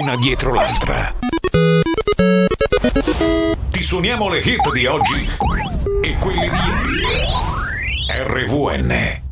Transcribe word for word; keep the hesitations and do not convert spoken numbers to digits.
una dietro l'altra. Ti suoniamo le hit di oggi e quelli di ieri. R V N